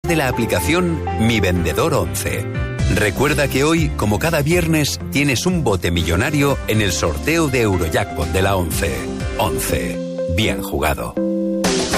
de la aplicación Mi Vendedor 11. Recuerda que hoy, como cada viernes, tienes un bote millonario en el sorteo de Eurojackpot de la 11. 11. Bien jugado.